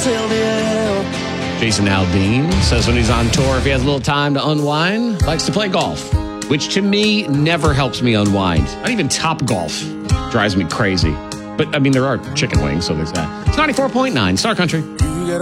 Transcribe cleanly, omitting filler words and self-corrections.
Jason Aldean says when he's on tour, if he has a little time to unwind, likes to play golf, which to me never helps me unwind. Not even Top Golf drives me crazy. But, I mean, there are chicken wings, so there's that. It's 94.9 Star Country. You got